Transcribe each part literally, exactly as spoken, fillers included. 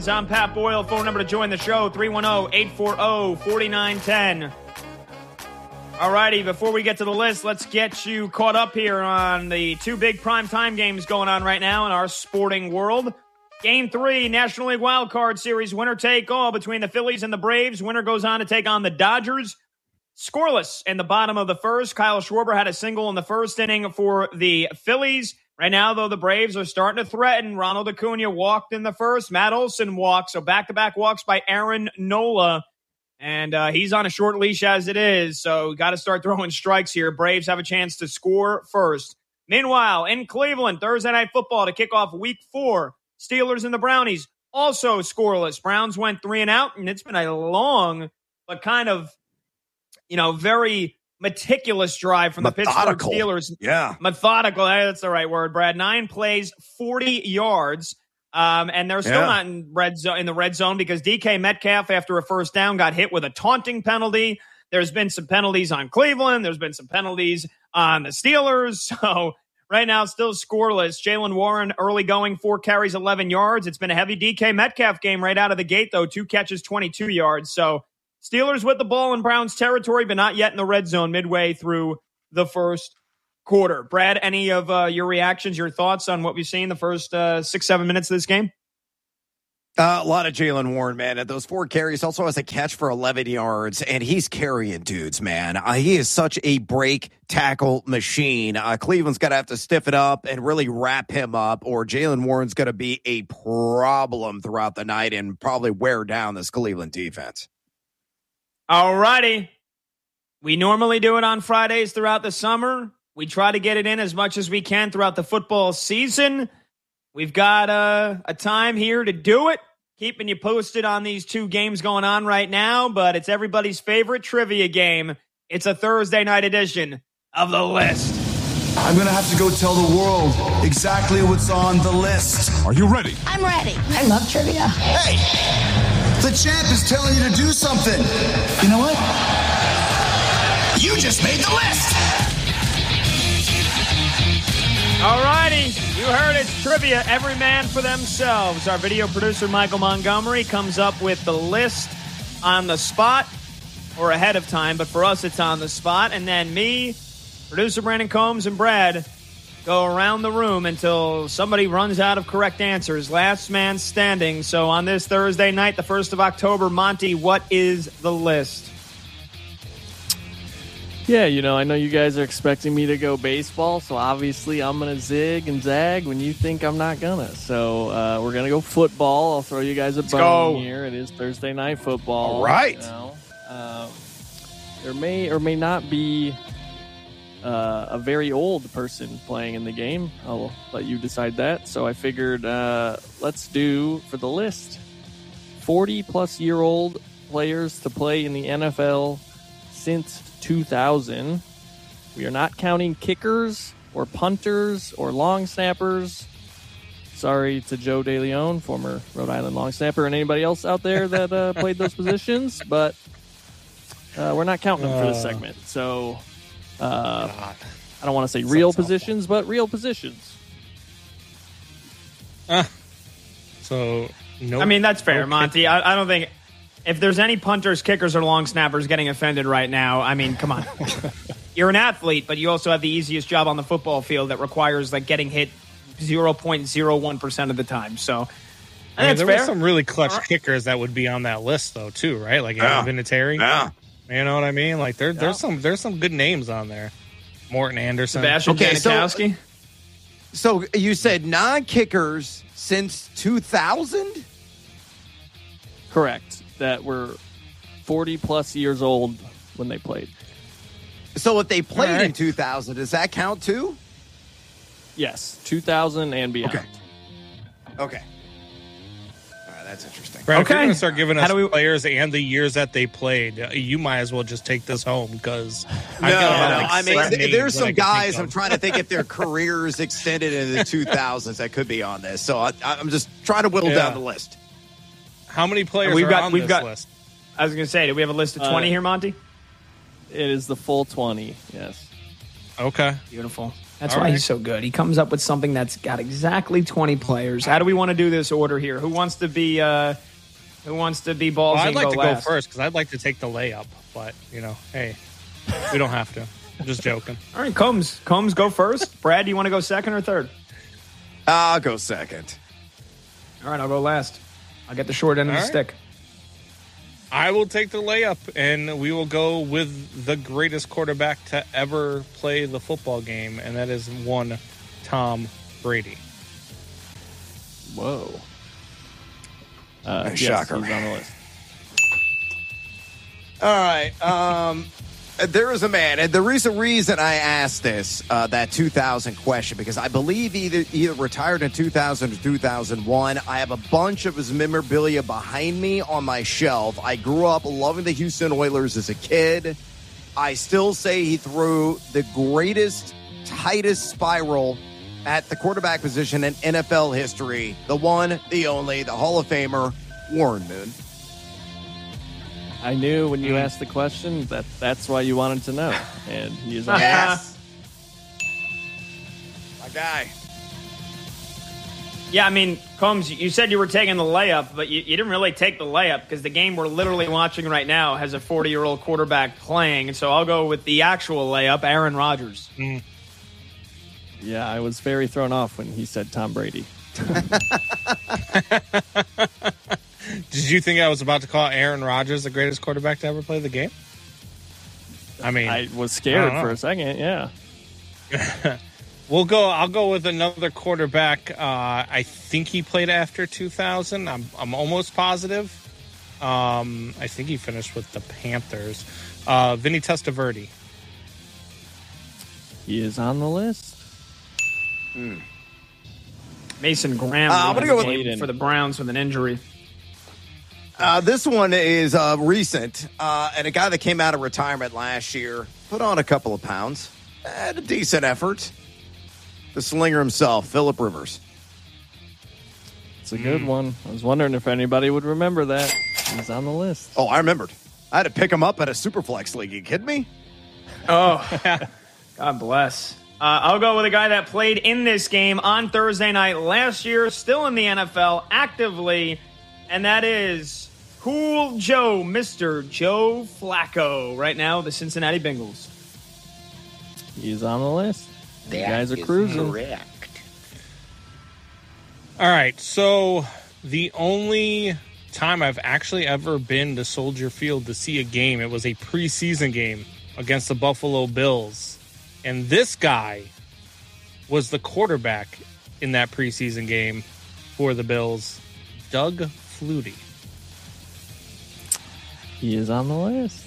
I'm Pat Boyle. Phone number to join the show, three one zero, eight four zero, four nine one zero. All righty, before we get to the list, let's get you caught up here on the two big primetime games going on right now in our sporting world. Game three, National League Wild Card Series, winner take all between the Phillies and the Braves. Winner goes on to take on the Dodgers. Scoreless in the bottom of the first. Kyle Schwarber had a single in the first inning for the Phillies. Right now, though, the Braves are starting to threaten. Ronald Acuna walked in the first. Matt Olson walked. So back-to-back walks by Aaron Nola. And uh, he's on a short leash as it is. So got to start throwing strikes here. Braves have a chance to score first. Meanwhile, in Cleveland, Thursday Night Football to kick off week four. Steelers and the Brownies also scoreless. Browns went three and out. And it's been a long but kind of, you know, very meticulous drive from Methodical. the Pittsburgh Steelers. Yeah. Methodical. That's the right word, Brad. Nine plays, forty yards. Um, and they're still Yeah. not in red zone in the red zone because D K Metcalf, after a first down, got hit with a taunting penalty. There's been some penalties on Cleveland. There's been some penalties on the Steelers. So right now, still scoreless. Jaylen Warren early going, four carries, eleven yards. It's been a heavy D K Metcalf game right out of the gate, though. Two catches, twenty-two yards. So Steelers with the ball in Browns territory, but not yet in the red zone midway through the first quarter. Brad, any of uh, your reactions, your thoughts on what we've seen the first uh, six, seven minutes of this game? Uh, a lot of Jaylen Warren, man. At those four carries, also has a catch for eleven yards, and he's carrying dudes, man. Uh, he is such a break tackle machine. Uh, Cleveland's got to have to stiff it up and really wrap him up, or Jaylen Warren's going to be a problem throughout the night and probably wear down this Cleveland defense. All righty. We normally do it on Fridays throughout the summer. We try to get it in as much as we can throughout the football season. We've got uh, a time here to do it. Keeping you posted on these two games going on right now, but it's everybody's favorite trivia game. It's a Thursday night edition of The List. I'm going to have to go tell the world exactly what's on the list. Are you ready? I'm ready. I love trivia. Hey! The champ is telling you to do something. You know what? You just made the list. All righty. You heard it's trivia. Every man for themselves. Our video producer, Michael Montgomery, comes up with the list on the spot or ahead of time. But for us, it's on the spot. And then me, producer Brandon Combs, and Brad go around the room until somebody runs out of correct answers. Last man standing. So on this Thursday night, the first of October, Monty, what is the list? Yeah, you know, I know you guys are expecting me to go baseball, so obviously I'm going to zig and zag when you think I'm not going to. So uh, we're going to go football. I'll throw you guys a Let's bone go. here. It is Thursday night football. All right. You know? um, there may or may not be uh, a very old person playing in the game. I'll let you decide that. So I figured uh, let's do, for the list, forty-plus-year-old players to play in the N F L since two thousand. We are not counting kickers or punters or long snappers. Sorry to Joe DeLeon, former Rhode Island long snapper, and anybody else out there that uh, played those positions, but uh, we're not counting them for this segment. So uh, I don't want to say real positions, but real positions. Uh, so no. I mean, that's fair, no Monty. I, I don't think if there's any punters, kickers, or long snappers getting offended right now, I mean, come on. You're an athlete, but you also have the easiest job on the football field that requires like getting hit zero point zero one percent of the time. So I think I mean, it's there fair. were some really clutch Right. kickers that would be on that list, though, too, right? Like Yeah. Adam Vinatieri. Yeah. You know what I mean? Like there, Yeah. there's some there's some good names on there. Morton Anderson. Sebastian Okay, so- Janikowski. So you said non-kickers since two thousand? Correct. That were forty-plus years old when they played. So if they played All right. in two thousand, does that count too? Yes, two thousand and beyond. Okay. Okay. All right, that's interesting. Brad, if you're Okay. going to start giving How us do we- players and the years that they played, uh, you might as well just take this home because No, I've got about, no. like, I mean, six th- names there's that I some can guys think I'm of. trying to think if their careers extended into the two thousands that could be on this. So I, I'm just trying to whittle Yeah. down the list. How many players We've are got- on we've this got- list? I was going to say, do we have a list of twenty Uh, here, Monty? It is the full twenty, yes. Okay. Beautiful. That's All why right. he's so good. He comes up with something that's got exactly twenty players. How do we want to do this order here? Who wants to be uh, Who wants to be ballsy Well, I'd and like go to last? go first because I'd like to take the layup, but you know, hey, we don't have to. I'm just joking. All right, Combs. Combs, go first. Brad, do you want to go second or third? I'll go second. All right, I'll go last. I'll get the short end of All the right. stick. I will take the layup, and we will go with the greatest quarterback to ever play the football game, and that is one Tom Brady. Whoa. Uh, Nice yes, shocker. he's on the list. All right. Um, there is a man, and the reason reason I asked this uh, that two thousand question because I believe either either retired in two thousand or two thousand one. I have a bunch of his memorabilia behind me on my shelf. I grew up loving the Houston Oilers as a kid. I still say he threw the greatest, tightest spiral at the quarterback position in N F L history. The one, the only, the Hall of Famer, Warren Moon. I knew when Mm. you asked the question that that's why you wanted to know. And he is on the Yes. My guy. Yeah, I mean, Combs, you said you were taking the layup, but you, you didn't really take the layup because the game we're literally watching right now has a forty-year-old quarterback playing. And so I'll go with the actual layup, Aaron Rodgers. Mm. Yeah, I was very thrown off when he said Tom Brady. Did you think I was about to call Aaron Rodgers the greatest quarterback to ever play the game? I mean, I was I scared don't for know. a second, yeah. we'll go. I'll go with another quarterback. Uh, I think he played after two thousand. I'm I'm almost positive. Um, I think he finished with the Panthers. Uh, Vinny Testaverde. He is on the list. Mason Graham Uh, I'm gonna go with- game for the Browns with an injury. Uh, this one is uh, recent, uh, and a guy that came out of retirement last year put on a couple of pounds, had a decent effort. The slinger himself, Phillip Rivers. It's a good one. I was wondering if anybody would remember that. He's on the list. Oh, I remembered. I had to pick him up at a Superflex league. You kidding me? Oh, God bless. Uh, I'll go with a guy that played in this game on Thursday night last year, still in the N F L actively, and that is Cool Joe, Mister Joe Flacco. Right now, the Cincinnati Bengals. He's on the list. You guys are cruising. All right, so the only time I've actually ever been to Soldier Field to see a game, it was a preseason game against the Buffalo Bills. And this guy was the quarterback in that preseason game for the Bills, Doug Flutie. He is on the list.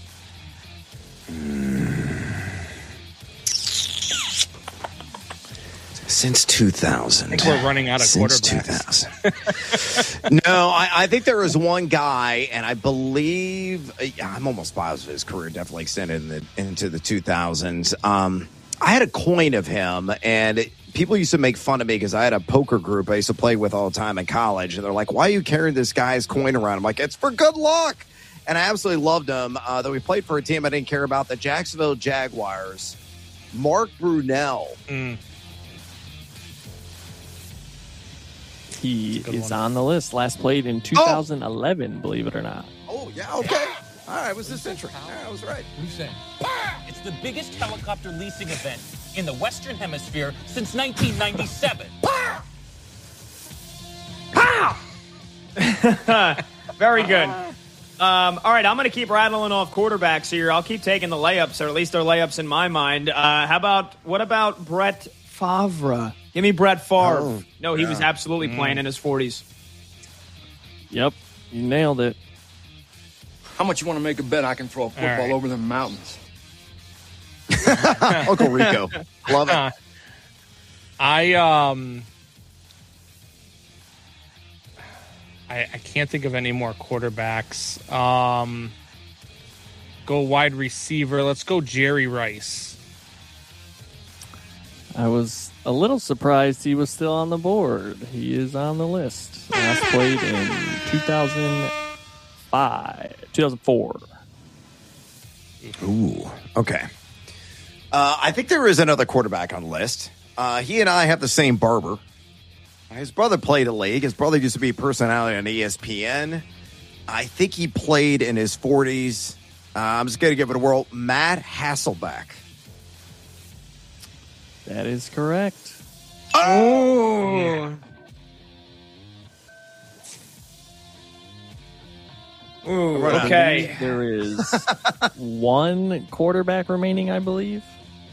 Since two thousand. I think we're running out of Since quarterbacks. two thousand. No, I, I think there was one guy, and I believe, I'm almost positive his career definitely extended in the, into the two thousands. Um, I had a coin of him, and it, people used to make fun of me because I had a poker group I used to play with all the time in college, and they're like, why are you carrying this guy's coin around? I'm like, it's for good luck. And I absolutely loved him, uh, though we played for a team I didn't care about, the Jacksonville Jaguars. Mark Brunell. Mm. He That's a good is one. on the list. Last played in two thousand eleven, believe it or not. Oh, yeah, okay. All right, it was this century. All right, I was right. It's the biggest helicopter leasing event in the Western Hemisphere since nineteen ninety-seven. Very good. Um, all right, I'm going to keep rattling off quarterbacks here. I'll keep taking the layups, or at least they're layups in my mind. Uh, how about, what about Brett Favre? Give me Brett Favre. Oh, no, he yeah. was absolutely playing in his forties. Yep, you nailed it. How much you want to make a bet I can throw a football right. over the mountains? Uncle Rico. Love it. Uh, I um I, I can't think of any more quarterbacks. Um go wide receiver. Let's go Jerry Rice. I was a little surprised he was still on the board. He is on the list. Last played in two thousand five, two thousand four. Ooh, okay. Uh, I think there is another quarterback on the list. Uh, he and I have the same barber. His brother played a league. His brother used to be a personality on E S P N. I think he played in his forties. Uh, I'm just going to give it a whirl. Matt Hasselbeck. That is correct. Oh. Ooh, okay. There is one quarterback remaining, I believe.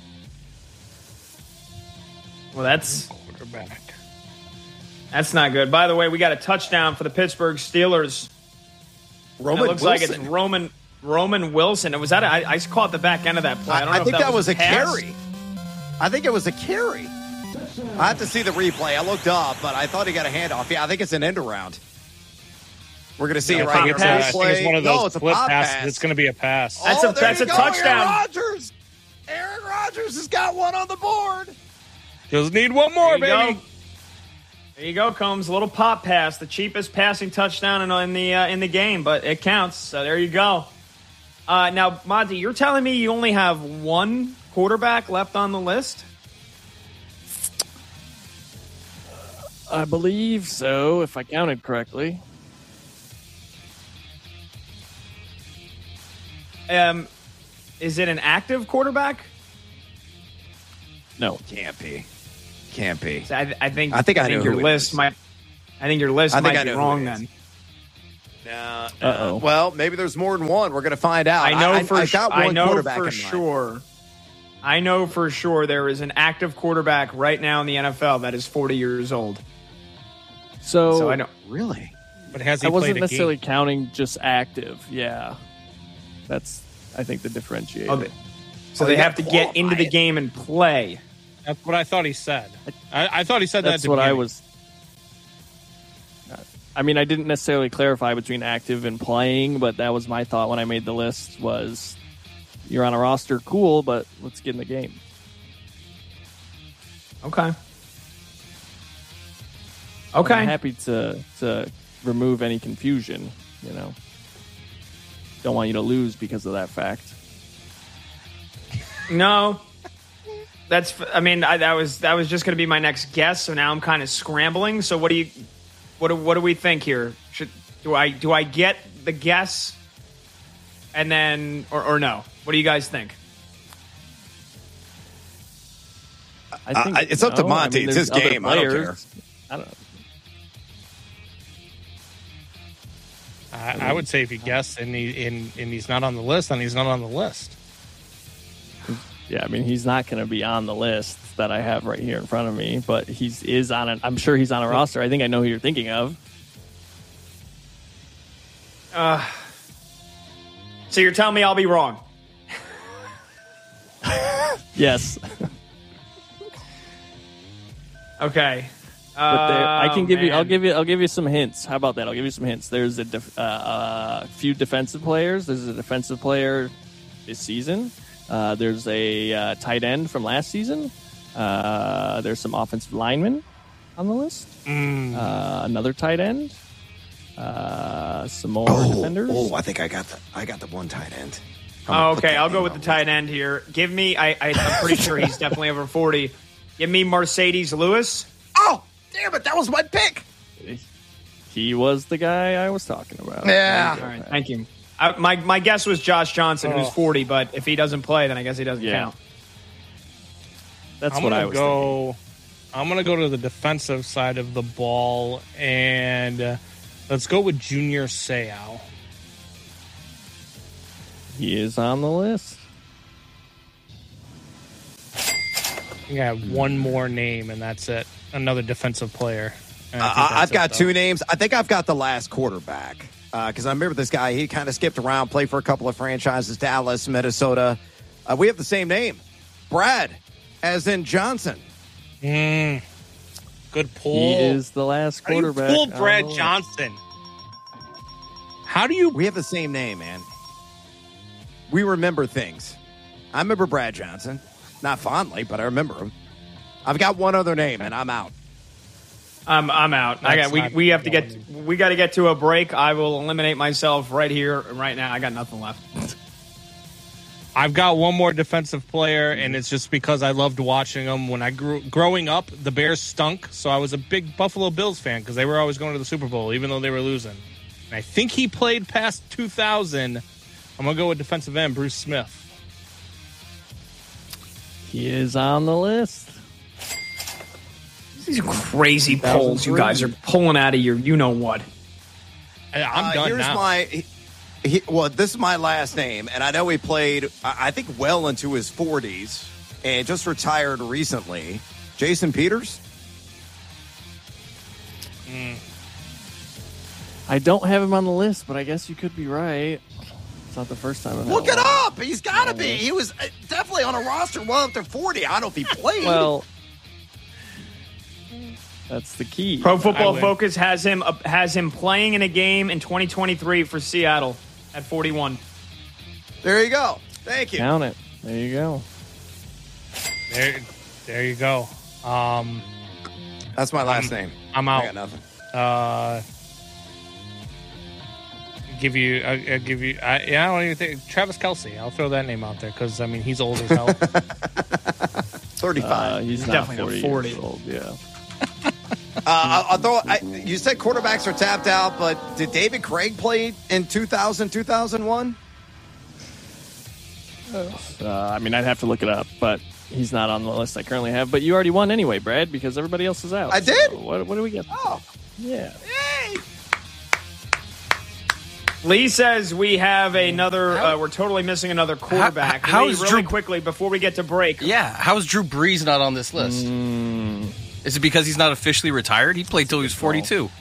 Well, that's Quarterback. that's not good. By the way, we got a touchdown for the Pittsburgh Steelers. Roman It looks Wilson. like it's Roman Roman Wilson. Was that? A, I, I caught the back end of that play. I, don't know I if think that, that was, was a pass. carry. I think it was a carry. I have to see the replay. I looked up, but I thought he got a handoff. Yeah, I think it's an end around. We're going to see I it right think here. it's, a, I think Replay. it's one of No, those it's a flip pop passes. pass. It's going to be a pass. That's Oh, a there that's you a go, touchdown. Aaron Rodgers. Aaron Rodgers has got one on the board. Just need one more, There you baby. go. There you go, Combs. A little pop pass, the cheapest passing touchdown in, in the uh, in the game, but it counts. So there you go. Uh, now, Monty, you're telling me you only have one quarterback left on the list? I believe so, if I counted correctly. Um, is it an active quarterback? No. Can't be. Can't be. So I, I think I think I know your who it list is. might. I think your list I think might I be know who wrong it is. then. Uh, Uh-oh. well, maybe there's more than one. We're going to find out. I know I, for I sh- got one I know quarterback for in mind. sure. I know for sure there is an active quarterback right now in the N F L that is forty years old. So, So I know. Really? But has he I played wasn't a necessarily game? counting just active. Yeah. That's, I think, the differentiator. Oh, they- so Oh, they you have to gotta get into the qualify it. game and play. That's what I thought he said. I, I thought he said That's that. At what the I beginning. was. I mean, I didn't necessarily clarify between active and playing, but that was my thought when I made the list. Was you're on a roster, cool, but let's get in the game. Okay. Okay. I'm happy to to remove any confusion. You know, don't want you to lose because of that fact. No. That's. I mean, I, that was that was just going to be my next guess. So now I'm kind of scrambling. So what do you, what do, what do we think here? Should do I do I get the guess, and then or, or no? What do you guys think? I think Uh, it's up to no. Monty. I mean, It's there's his other game. I don't players. I don't. I, I would say if he guessed and he and, and he's not on the list, then he's not on the list. Yeah, I mean, he's not going to be on the list that I have right here in front of me, but he's is on it. I'm sure he's on a roster. I think I know who you're thinking of. Uh, so you're telling me I'll be wrong? Yes, Okay. but there, I can give you. I'll man. give you. I'll give you some hints. How about that? I'll give you some hints. There's a def, uh, uh, few defensive players. There's a defensive player this season. Uh, there's a uh, tight end from last season. Uh, there's some offensive linemen on the list. Mm. Uh, another tight end. Uh, some more Oh, defenders. oh, I think I got the I got the one tight end. I'm Oh, gonna put okay, that I'll go name with the on tight end here. Give me. I, I I'm pretty sure he's definitely over forty. Give me Mercedes Lewis. Oh, damn it! That was my pick. He was the guy I was talking about. Yeah. All right, thank you. I, my my guess was Josh Johnson, who's Oh. forty, but if he doesn't play, then I guess he doesn't Yeah. count. That's I'm what gonna I was thinking. go. I'm gonna go to the defensive side of the ball, and uh, let's go with Junior Seau. He is on the list. I think I have one more name, and that's it. Another defensive player. And I think Uh, that's I've it, got though. two names. I think I've got the last quarterback because I remember this guy. He kind of skipped around, played for a couple of franchises: Dallas, Minnesota. Uh, we have the same name, Brad, as in Johnson. Mm, good pull. He is the last How do you quarterback. pull on Brad the list. Johnson? How do you? We have the same name, man. We remember things. I remember Brad Johnson, not fondly, but I remember him. I've got one other name, and I'm out. I'm I'm out. I That's got. We not we have to get. one. We got to get to a break. I will eliminate myself right here, right now. I got nothing left. I've got one more defensive player, and it's just because I loved watching them. When I grew growing up, the Bears stunk, so I was a big Buffalo Bills fan because they were always going to the Super Bowl, even though they were losing. And I think he played past two thousand. I'm going to go with defensive end Bruce Smith. He is on the list. These crazy polls you guys are pulling out of your you-know-what. I'm uh, done here's now. my... He, well, this is my last name, and I know he played, I think, well into his forties, and just retired recently. Jason Peters? Mm. I don't have him on the list, but I guess you could be right. It's not the first time I've had Look it one. up! He's got to be. He was definitely on a roster well up to forty. I don't know if he played. Well, that's the key. Pro Football Focus has him uh, has him playing in a game in twenty twenty-three for Seattle at forty-one. There you go. Thank you. Count it. There you go. There, there you go. Um, That's my last I'm, name. I'm I out. got nothing. Uh, give you, I, I'll give you. I, yeah, I don't even think Travis Kelce. I'll throw that name out there because I mean he's old as hell. thirty-five. Uh, he's Definitely not forty. forty years old. Yeah. Uh, I'll, I'll throw, I, you said quarterbacks are tapped out, but did David Craig play in two thousand, two thousand one? Uh, I mean, I'd have to look it up, but he's not on the list I currently have. But you already won anyway, Brad, because everybody else is out. I did? So what, what do we get? Oh. Yeah. Yay! Lee says we have another, uh, we're totally missing another quarterback. How- how Lee, is really Drew- quickly, before we get to break. Yeah, how is Drew Brees not on this list? Mm, Is it because he's not officially retired? He played till he was forty-two.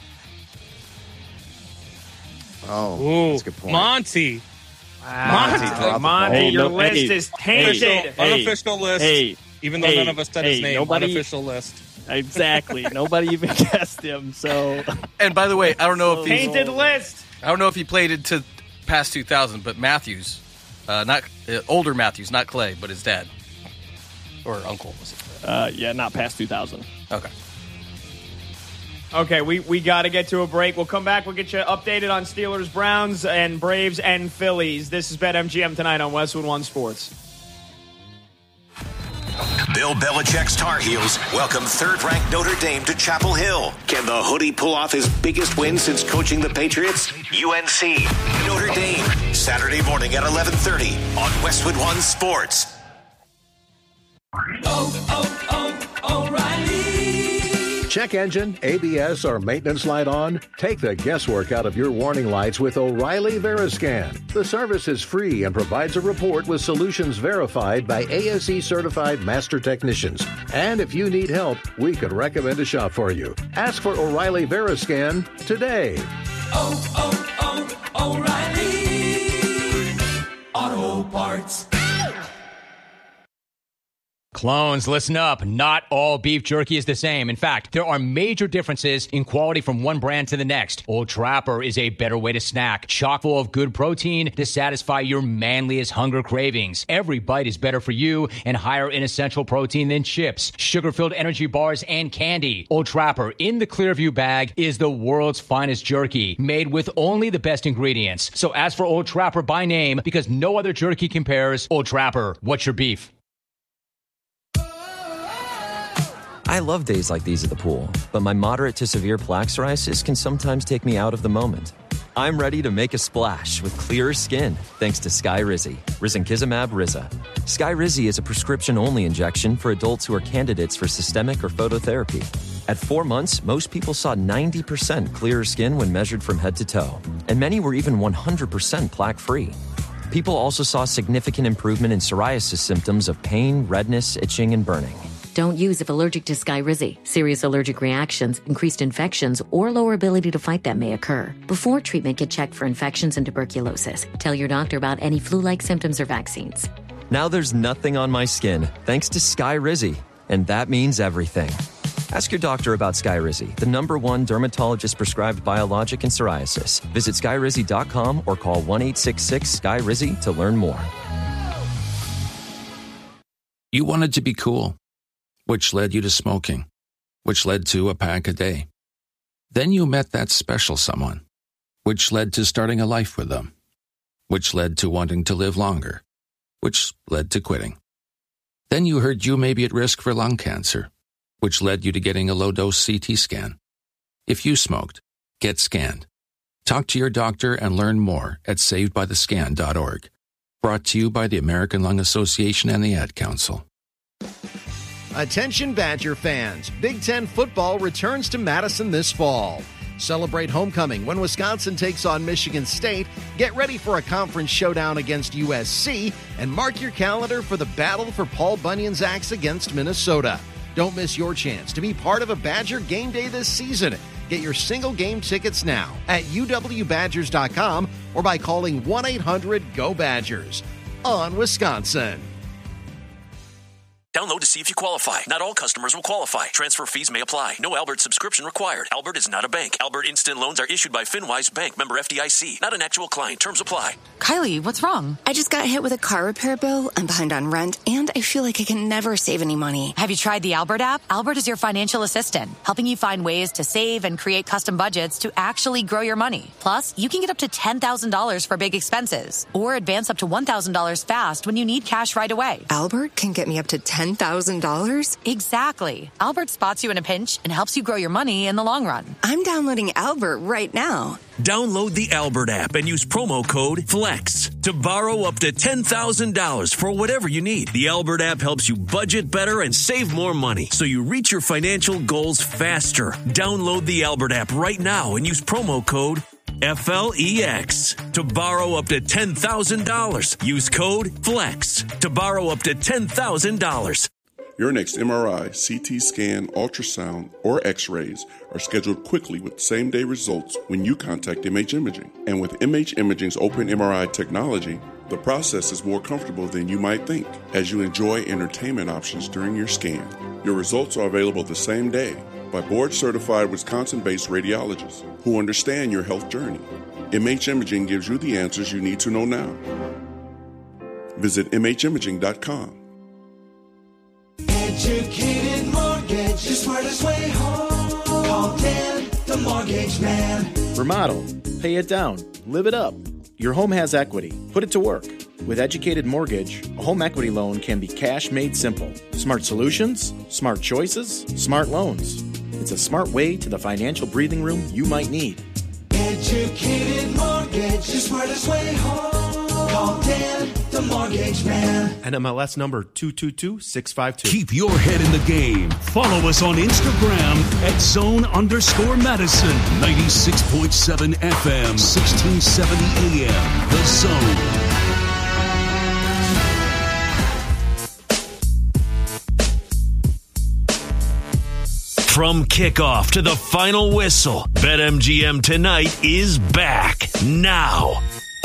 Oh, Ooh, that's a good point. Monty. Monty, Monty dropped the Monty, ball. your Hey, list hey, is hey, tainted. hey, Unofficial list. hey, Even though hey, none of us said his hey, name. nobody- Unofficial list. exactly. Nobody even guessed him, so... And by the way, I don't know if he Tainted list. I don't know if he played into past two thousand, but Matthews, uh, not uh, older Matthews, not Clay, but his dad or uncle was it? Uh, yeah, not past two thousand. Okay. Okay, we, we got to get to a break. We'll come back. We'll get you updated on Steelers, Browns, and Braves, and Phillies. This is BetMGM tonight on Westwood One Sports. Bill Belichick's Tar Heels welcome third-ranked Notre Dame to Chapel Hill. Can the hoodie pull off his biggest win since coaching the Patriots? U N C, Notre Dame, Saturday morning at eleven thirty on Westwood One Sports. Oh, oh, oh, O'Reilly. Check engine, A B S, or maintenance light on? Take the guesswork out of your warning lights with O'Reilly Veriscan. The service is free and provides a report with solutions verified by A S E certified master technicians. And if you need help, we could recommend a shop for you. Ask for O'Reilly Veriscan today. Oh, oh, oh, O'Reilly Auto Parts. Clones, listen up. Not all beef jerky is the same. In fact, there are major differences in quality from one brand to the next. Old Trapper is a better way to snack, chock full of good protein to satisfy your manliest hunger cravings. Every bite is better for you and higher in essential protein than chips, sugar-filled energy bars, and candy. Old Trapper in the Clearview bag is the world's finest jerky, made with only the best ingredients. So ask for Old Trapper by name because no other jerky compares. Old Trapper, what's your beef? I love days like these at the pool, but my moderate to severe plaque psoriasis can sometimes take me out of the moment. I'm ready to make a splash with clearer skin thanks to Skyrizi, risankizumab Riza. Skyrizi is a prescription-only injection for adults who are candidates for systemic or phototherapy. At four months, most people saw ninety percent clearer skin when measured from head to toe, and many were even one hundred percent plaque-free. People also saw significant improvement in psoriasis symptoms of pain, redness, itching, and burning. Don't use if allergic to Skyrizi. Serious allergic reactions, increased infections, or lower ability to fight them may occur. Before treatment, get checked for infections and tuberculosis. Tell your doctor about any flu-like symptoms or vaccines. Now there's nothing on my skin thanks to Skyrizi, and that means everything. Ask your doctor about Skyrizi, the number one dermatologist-prescribed biologic in psoriasis. Visit skyrizi dot com or call one eight six six Sky Rizi to learn more. You wanted to be cool, which led you to smoking, which led to a pack a day. Then you met that special someone, which led to starting a life with them, which led to wanting to live longer. which led to quitting. Then you heard you may be at risk for lung cancer, which led you to getting a low-dose C T scan. If you smoked, get scanned. Talk to your doctor and learn more at saved by the scan dot org. Brought to you by the American Lung Association and the Ad Council. Attention Badger fans, Big Ten football returns to Madison this fall. Celebrate homecoming when Wisconsin takes on Michigan State, get ready for a conference showdown against U S C, and mark your calendar for the battle for Paul Bunyan's axe against Minnesota. Don't miss your chance to be part of a Badger game day this season. Get your single game tickets now at U W Badgers dot com or by calling one eight hundred G O Badgers. On Wisconsin. Download to see if you qualify. Not all customers will qualify. Transfer fees may apply. No Albert subscription required. Albert is not a bank. Albert Instant Loans are issued by FinWise Bank, member F D I C. Not an actual client. Terms apply. Kylie, what's wrong? I just got hit with a car repair bill. I'm behind on rent, and I feel like I can never save any money. Have you tried the Albert app? Albert is your financial assistant, helping you find ways to save and create custom budgets to actually grow your money. Plus, you can get up to ten thousand dollars for big expenses, or advance up to one thousand dollars fast when you need cash right away. Albert can get me up to ten thousand dollars? Exactly. Albert spots you in a pinch and helps you grow your money in the long run. I'm downloading Albert right now. Download the Albert app and use promo code FLEX to borrow up to ten thousand dollars for whatever you need. The Albert app helps you budget better and save more money so you reach your financial goals faster. Download the Albert app right now and use promo code F L E X to borrow up to ten thousand dollars. Use code FLEX to borrow up to ten thousand dollars. Your next M R I, C T scan, ultrasound, or x-rays are scheduled quickly with same-day results when you contact M H Imaging. And with M H Imaging's open M R I technology, the process is more comfortable than you might think as you enjoy entertainment options during your scan. Your results are available the same day by board-certified Wisconsin-based radiologists who understand your health journey. M H Imaging gives you the answers you need to know now. Visit M H imaging dot com. Educated Mortgage, the smartest way home. Call Dan, the Mortgage Man. Remodel, pay it down, live it up. Your home has equity. Put it to work. With Educated Mortgage, a home equity loan can be cash made simple. Smart solutions, smart choices, smart loans. It's a smart way to the financial breathing room you might need. Educated Mortgage, the smartest way home. Call Dan, the Mortgage Man. N M L S number two two two six five two. Keep your head in the game. Follow us on Instagram at zone underscore Madison. ninety-six point seven F M, sixteen seventy A M. The Zone. From kickoff to the final whistle, BetMGM Tonight is back now.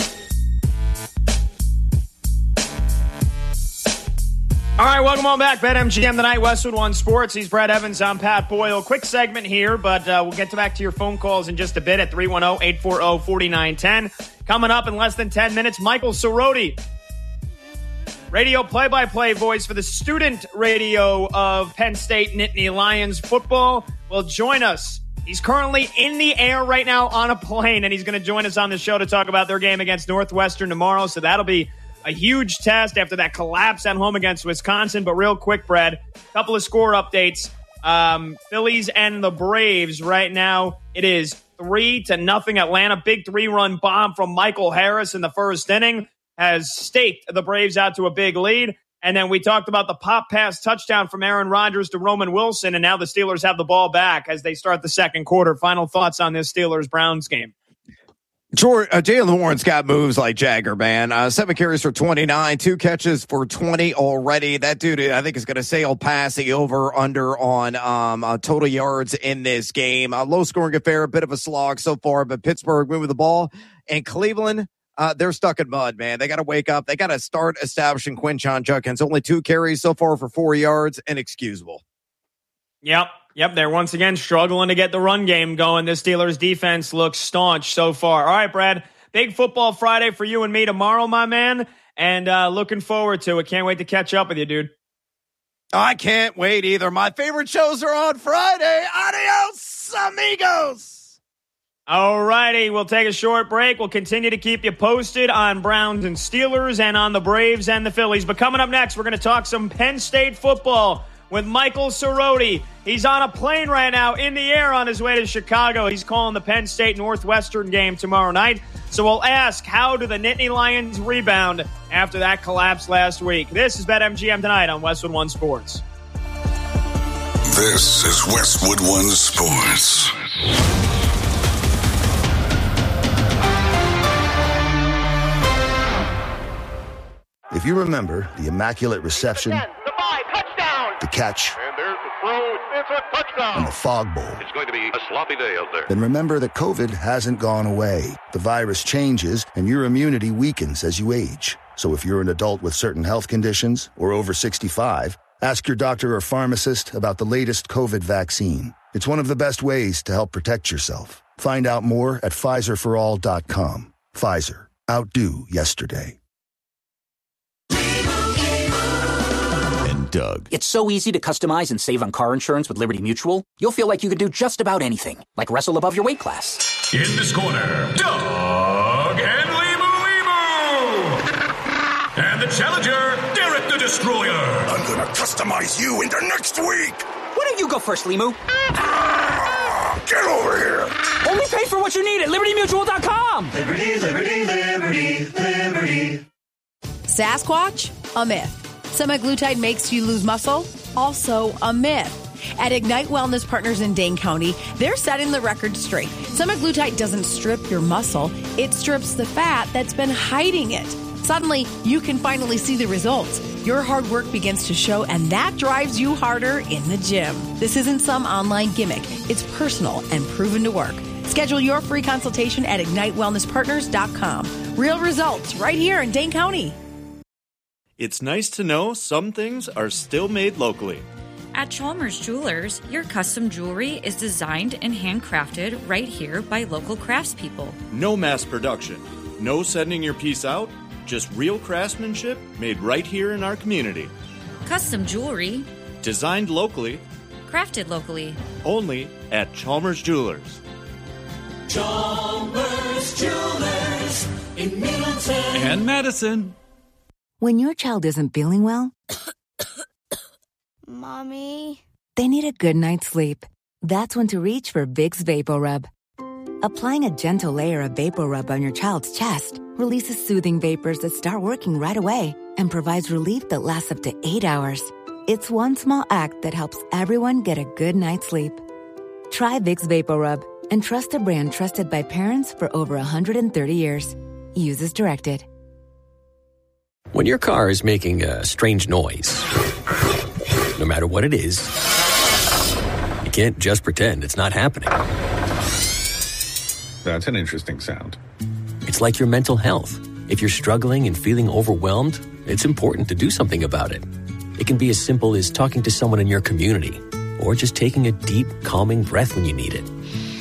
All right, welcome on back. BetMGM Tonight, Westwood One Sports. He's Brad Evans. I'm Pat Boyle. Quick segment here, but uh, we'll get to back to your phone calls in just a bit at three one zero, eight four zero, four nine one zero. Coming up in less than ten minutes, Michael Cerroti, radio play-by-play voice for the student radio of Penn State Nittany Lions football, will join us. He's currently in the air right now on a plane, and he's going to join us on the show to talk about their game against Northwestern tomorrow, so that'll be a huge test after that collapse at home against Wisconsin. But real quick, Brad, a couple of score updates. Um, Phillies and the Braves right now, it is three to nothing Atlanta. Big three-run bomb from Michael Harris in the first inning has staked the Braves out to a big lead. And then we talked about the pop pass touchdown from Aaron Rodgers to Roman Wilson, and now the Steelers have the ball back as they start the second quarter. Final thoughts on this Steelers-Browns game? George, uh, Jaylen Warren's got moves like Jagger, man. Uh, seven carries for twenty-nine, two catches for twenty already. That dude, I think, is going to sail past the over-under on um, uh, total yards in this game. Uh, low-scoring affair, a bit of a slog so far, but Pittsburgh moving the ball. And Cleveland, uh, they're stuck in mud, man. They got to wake up. They got to start establishing Quinshon Judkins. Only two carries so far for four yards, inexcusable. Yep. Yep, they're once again struggling to get the run game going. This Steelers defense looks staunch so far. All right, Brad, big football Friday for you and me tomorrow, my man, and uh, looking forward to it. Can't wait to catch up with you, dude. I can't wait either. My favorite shows are on Friday. Adios, amigos. All righty, we'll take a short break. We'll continue to keep you posted on Browns and Steelers and on the Braves and the Phillies. But coming up next, we're going to talk some Penn State football with Michael Cerroti. He's on a plane right now in the air on his way to Chicago. He's calling the Penn State Northwestern game tomorrow night. So we'll ask, how do the Nittany Lions rebound after that collapse last week? This is BetMGM Tonight on Westwood One Sports. This is Westwood One Sports. If you remember the Immaculate Reception, the five, touchdown, the catch, and there's the throw, it's a touchdown, and the Fog Bowl, it's going to be a sloppy day out there. then remember that COVID hasn't gone away. The virus changes, and your immunity weakens as you age. So if you're an adult with certain health conditions or over sixty-five, ask your doctor or pharmacist about the latest COVID vaccine. It's one of the best ways to help protect yourself. Find out more at Pfizer for all dot com. Pfizer. Outdo yesterday. Doug. It's so easy to customize and save on car insurance with Liberty Mutual. You'll feel like you could do just about anything, like wrestle above your weight class. In this corner, Doug and Limu Limu. And the challenger, Derek the Destroyer. I'm gonna customize you into next week. Why don't you go first, Limu? Ah, get over here. Only pay for what you need at Liberty Mutual dot com. Liberty, Liberty, Liberty, Liberty. Sasquatch? A myth. Semaglutide makes you lose muscle? Also a myth. At Ignite Wellness Partners in Dane County, they're setting the record straight. Semaglutide doesn't strip your muscle, it strips the fat that's been hiding it. Suddenly, you can finally see the results. Your hard work begins to show, and that drives you harder in the gym. This isn't some online gimmick. It's personal and proven to work. Schedule your free consultation at Ignite Wellness Partners dot com. Real results right here in Dane County. It's nice to know some things are still made locally. At Chalmers Jewelers, your custom jewelry is designed and handcrafted right here by local craftspeople. No mass production, no sending your piece out, just real craftsmanship made right here in our community. Custom jewelry, designed locally, crafted locally, only at Chalmers Jewelers. Chalmers Jewelers in Middleton and Madison. When your child isn't feeling well, Mommy, they need a good night's sleep. That's when to reach for Vicks VapoRub. Applying a gentle layer of VapoRub on your child's chest releases soothing vapors that start working right away and provides relief that lasts up to eight hours. It's one small act that helps everyone get a good night's sleep. Try Vicks VapoRub and trust a brand trusted by parents for over one hundred thirty years. Use as directed. When your car is making a strange noise, no matter what it is, you can't just pretend it's not happening. That's an interesting sound. It's like your mental health. If you're struggling and feeling overwhelmed, it's important to do something about it. It can be as simple as talking to someone in your community, or just taking a deep, calming breath when you need it.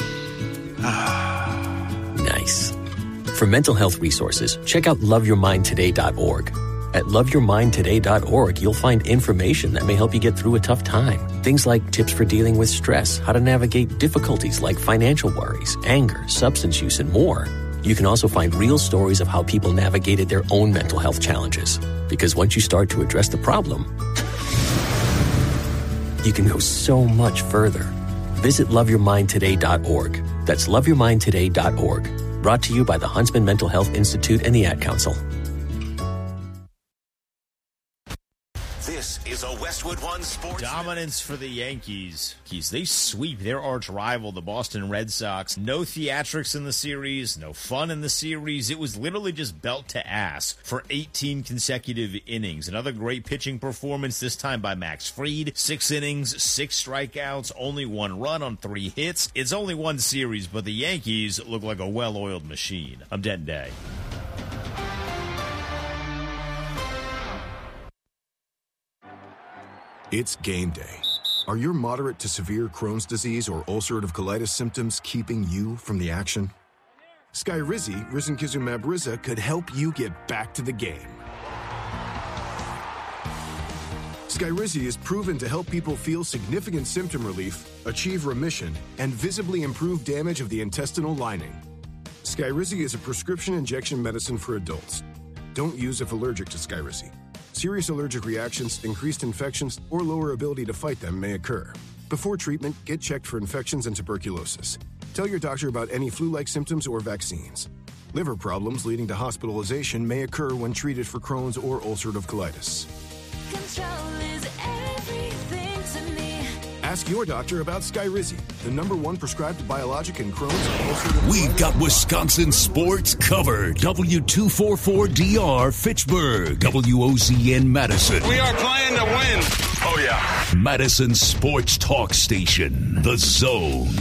Nice. For mental health resources, check out love your mind today dot org. At love your mind today dot org, you'll find information that may help you get through a tough time. Things like tips for dealing with stress, how to navigate difficulties like financial worries, anger, substance use, and more. You can also find real stories of how people navigated their own mental health challenges. Because once you start to address the problem, you can go so much further. Visit love your mind today dot org. That's love your mind today dot org. Brought to you by the Huntsman Mental Health Institute and the Ad Council. This is a Westwood One Sports. Dominance for the Yankees. They sweep their arch rival, the Boston Red Sox. No theatrics in the series, no fun in the series. It was literally just belt to ass for eighteen consecutive innings. Another great pitching performance, this time by Max Fried. Six innings, six strikeouts, only one run on three hits. It's only one series, but the Yankees look like a well-oiled machine. I'm Denton Day. It's game day. Are your moderate to severe Crohn's disease or ulcerative colitis symptoms keeping you from the action? Skyrizi, risankizumab Riza, could help you get back to the game. Skyrizi is proven to help people feel significant symptom relief, achieve remission, and visibly improve damage of the intestinal lining. Skyrizi is a prescription injection medicine for adults. Don't use if allergic to Skyrizi. Serious allergic reactions, increased infections, or lower ability to fight them may occur. Before treatment, get checked for infections and tuberculosis. Tell your doctor about any flu-like symptoms or vaccines. Liver problems leading to hospitalization may occur when treated for Crohn's or ulcerative colitis. Control is everything to me. Ask your doctor about Skyrizi, the number one prescribed biologic in Crohn's and ulcerative We've colitis. got Wisconsin sports covered. W two forty-four D R Fitchburg. W O Z N Madison. We are playing to win. Oh, yeah. Madison Sports Talk Station. The Zone.